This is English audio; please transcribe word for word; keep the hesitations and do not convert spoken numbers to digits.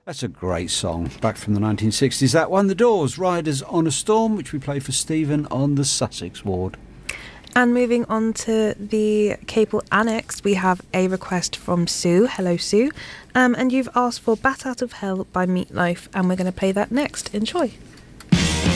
That's a great song, back from the nineteen sixties. That one, The Doors, Riders on a Storm, which we play for Stephen on the Sussex ward. And moving on to the cable annex, we have a request from Sue. Hello, Sue. Um, and you've asked for Bat Out of Hell by Meatloaf, and we're going to play that next. Enjoy.